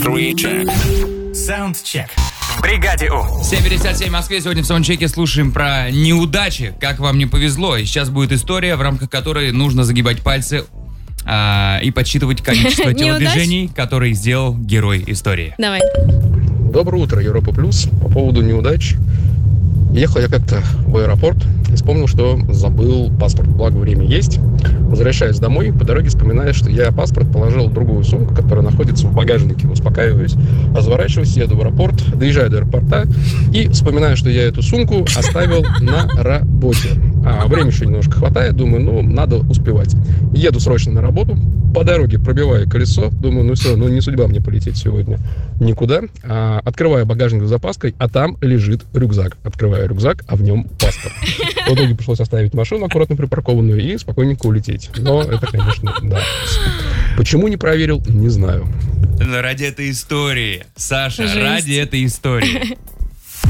Саундчек. В бригаде У. 7:57 в Москве. Сегодня в саундчеке слушаем про неудачи, как вам не повезло. И сейчас будет история, в рамках которой нужно загибать пальцы и подсчитывать количество телодвижений, которые сделал герой истории. Давай. Доброе утро, Европа Плюс. По поводу неудач. Ехал я как-то в аэропорт и вспомнил, что забыл паспорт. Благо, время есть. Возвращаясь домой, по дороге вспоминаю, что я паспорт положил в другую сумку, которая находится в багажнике. Успокаиваюсь, разворачиваюсь, еду в аэропорт, доезжаю до аэропорта и вспоминаю, что я эту сумку оставил на работе. Время еще немножко хватает, думаю, надо успевать. Еду срочно на работу, по дороге пробиваю колесо, думаю, все, не судьба мне полететь сегодня никуда. Открываю багажник с запаской, а там лежит рюкзак. Открываю рюкзак, а в нем паспорт. В итоге пришлось оставить машину аккуратно припаркованную и спокойненько улететь. Но это, конечно, да. Почему не проверил, не знаю. Ради этой истории, Саша, ради этой истории.